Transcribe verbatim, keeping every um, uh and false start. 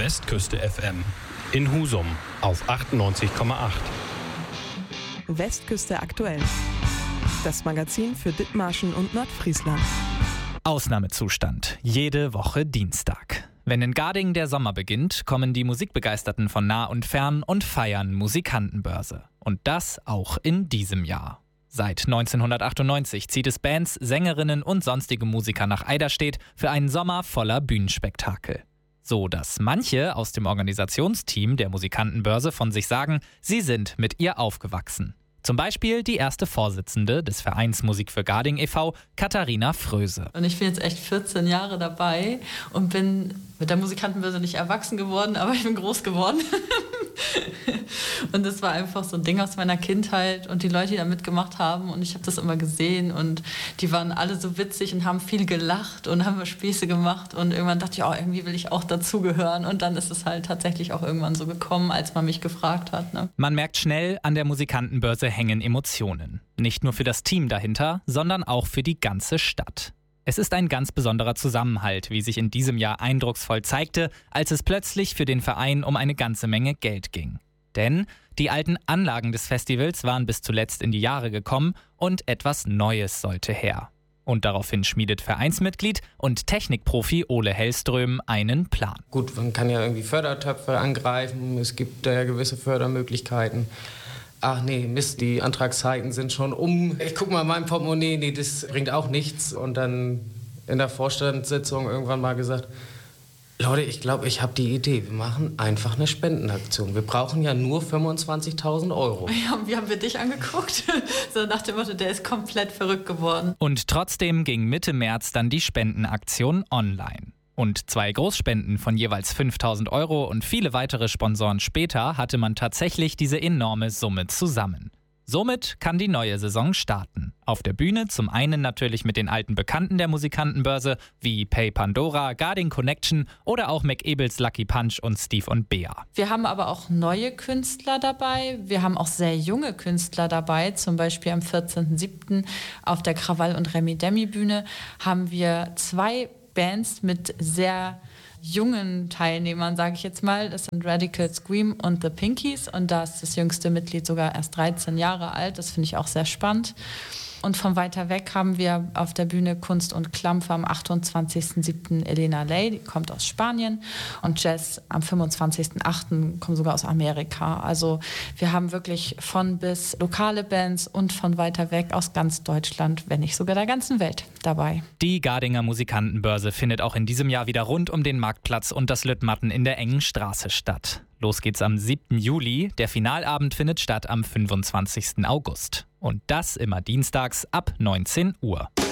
Westküste F M in Husum auf achtundneunzig Komma acht. Westküste aktuell. Das Magazin für Dithmarschen und Nordfriesland. Ausnahmezustand. Jede Woche Dienstag. Wenn in Garding der Sommer beginnt, kommen die Musikbegeisterten von nah und fern und feiern Musikantenbörse. Und das auch in diesem Jahr. Seit neunzehnhundertachtundneunzig zieht es Bands, Sängerinnen und sonstige Musiker nach Eiderstedt für einen Sommer voller Bühnenspektakel. So dass manche aus dem Organisationsteam der Musikantenbörse von sich sagen, sie sind mit ihr aufgewachsen. Zum Beispiel die erste Vorsitzende des Vereins Musik für Garding e V, Katharina Fröse. Und ich bin jetzt echt vierzehn Jahre dabei und bin mit der Musikantenbörse nicht erwachsen geworden, aber ich bin groß geworden. Und das war einfach so ein Ding aus meiner Kindheit und die Leute, die da mitgemacht haben, und ich habe das immer gesehen und die waren alle so witzig und haben viel gelacht und haben Späße gemacht und irgendwann dachte ich, oh, irgendwie will ich auch dazugehören, und dann ist es halt tatsächlich auch irgendwann so gekommen, als man mich gefragt hat. Ne? Man merkt schnell, an der Musikantenbörse hängen Emotionen. Nicht nur für das Team dahinter, sondern auch für die ganze Stadt. Es ist ein ganz besonderer Zusammenhalt, wie sich in diesem Jahr eindrucksvoll zeigte, als es plötzlich für den Verein um eine ganze Menge Geld ging. Denn die alten Anlagen des Festivals waren bis zuletzt in die Jahre gekommen und etwas Neues sollte her. Und daraufhin schmiedet Vereinsmitglied und Technikprofi Ole Hellström einen Plan. Gut, man kann ja irgendwie Fördertöpfe angreifen, es gibt ja gewisse Fördermöglichkeiten. Ach nee, Mist, die Antragszeiten sind schon um. Ich guck mal in meinem Portemonnaie, nee, das bringt auch nichts. Und dann in der Vorstandssitzung irgendwann mal gesagt, Leute, ich glaube, ich habe die Idee. Wir machen einfach eine Spendenaktion. Wir brauchen ja nur fünfundzwanzigtausend Euro. Ja, wie haben wir dich angeguckt? So nach dem Motto, der ist komplett verrückt geworden. Und trotzdem ging Mitte März dann die Spendenaktion online. Und zwei Großspenden von jeweils fünftausend Euro und viele weitere Sponsoren später hatte man tatsächlich diese enorme Summe zusammen. Somit kann die neue Saison starten. Auf der Bühne zum einen natürlich mit den alten Bekannten der Musikantenbörse wie Pay Pandora, Garding Connection oder auch McEbels Lucky Punch und Steve und Bea. Wir haben aber auch neue Künstler dabei. Wir haben auch sehr junge Künstler dabei. Zum Beispiel am vierzehnten siebten auf der Krawall- und Remi-Demi-Bühne haben wir zwei Bands mit sehr jungen Teilnehmern, sage ich jetzt mal. Das sind Radical Scream und The Pinkies, und da ist das jüngste Mitglied sogar erst dreizehn Jahre alt. Das finde ich auch sehr spannend. Und von weiter weg haben wir auf der Bühne Kunst und Klampfe am achtundzwanzigsten siebten Elena Ley, die kommt aus Spanien, und Jazz am fünfundzwanzigsten achten kommt sogar aus Amerika. Also wir haben wirklich von bis lokale Bands und von weiter weg aus ganz Deutschland, wenn nicht sogar der ganzen Welt dabei. Die Gardinger Musikantenbörse findet auch in diesem Jahr wieder rund um den Marktplatz und das Lüttmatten in der engen Straße statt. Los geht's am siebten Juli, der Finalabend findet statt am fünfundzwanzigsten August. Und das immer dienstags ab neunzehn Uhr.